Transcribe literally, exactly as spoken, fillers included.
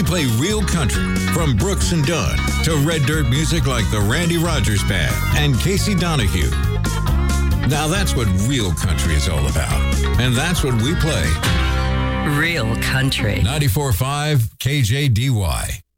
play real country from Brooks and Dunn to red dirt music like the Randy Rogers Band and Casey Donahue. Now that's what real country is all about. And that's what we play. Real country. ninety-four point five K J D Y.